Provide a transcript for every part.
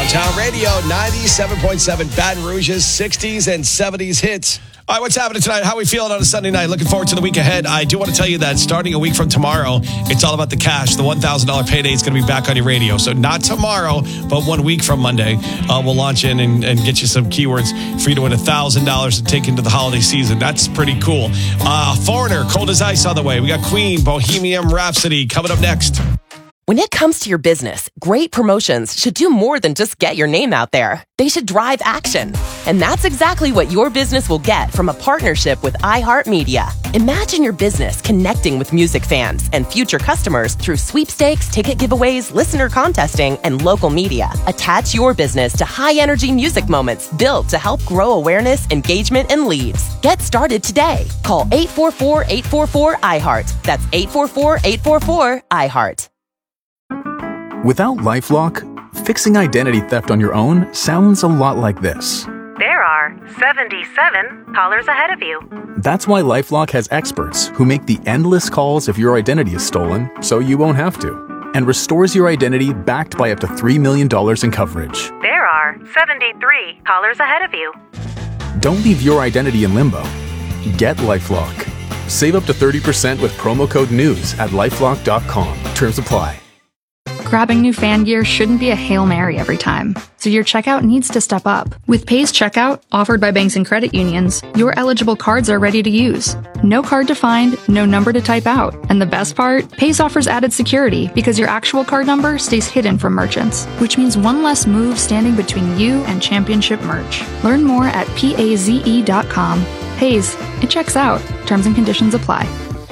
Motown Radio, 97.7 Baton Rouge's 60s and 70s hits. All right, what's happening tonight? How are we feeling on a Sunday night? Looking forward to the week ahead. I do want to tell you that starting a week from tomorrow, it's all about the cash. The $1,000 payday is going to be back on your radio. So not tomorrow, but 1 week from Monday, we'll launch in and get you some keywords for you to win $1,000 to take into the holiday season. That's pretty cool. Foreigner, Cold as Ice on the way. We got Queen, Bohemian Rhapsody coming up next. When it comes to your business, great promotions should do more than just get your name out there. They should drive action. And that's exactly what your business will get from a partnership with iHeartMedia. Imagine your business connecting with music fans and future customers through sweepstakes, ticket giveaways, listener contesting, and local media. Attach your business to high-energy music moments built to help grow awareness, engagement, and leads. Get started today. Call 844-844-iHeart. That's 844-844-iHeart. Without LifeLock, fixing identity theft on your own sounds a lot like this. There are 77 callers ahead of you. That's why LifeLock has experts who make the endless calls if your identity is stolen, so you won't have to, and restores your identity backed by up to $3 million in coverage. There are 73 callers ahead of you. Don't leave your identity in limbo. Get LifeLock. Save up to 30% with promo code NEWS at LifeLock.com. Terms apply. Grabbing new fan gear shouldn't be a Hail Mary every time, so your checkout needs to step up. With Pays Checkout, offered by banks and credit unions, your eligible cards are ready to use. No card to find, no number to type out. And the best part? Pays offers added security because your actual card number stays hidden from merchants, which means one less move standing between you and championship merch. Learn more at PAZE.com. Pays, it checks out. Terms and conditions apply.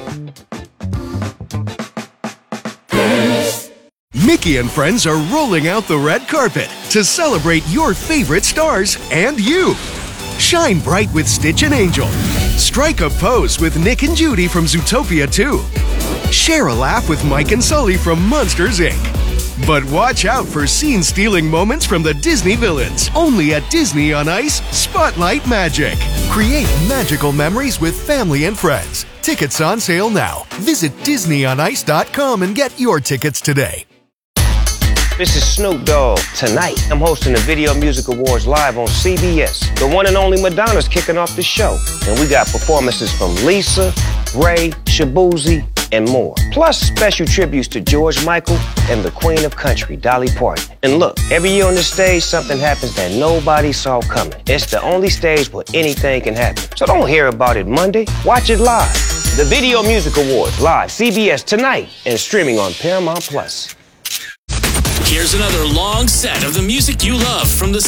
Mickey and friends are rolling out the red carpet to celebrate your favorite stars and you. Shine bright with Stitch and Angel. Strike a pose with Nick and Judy from Zootopia 2. Share a laugh with Mike and Sully from Monsters, Inc. But watch out for scene-stealing moments from the Disney villains. Only at Disney on Ice Spotlight Magic. Create magical memories with family and friends. Tickets on sale now. Visit DisneyOnIce.com and get your tickets today. This is Snoop Dogg. Tonight, I'm hosting the Video Music Awards live on CBS. The one and only Madonna's kicking off the show. And we got performances from Lisa, Ray, Shabuzi, and more. Plus special tributes to George Michael and the Queen of Country, Dolly Parton. And look, every year on the stage, something happens that nobody saw coming. It's the only stage where anything can happen. So don't hear about it Monday. Watch it live. The Video Music Awards, live, CBS tonight, and streaming on Paramount+. Here's another long set of the music you love from the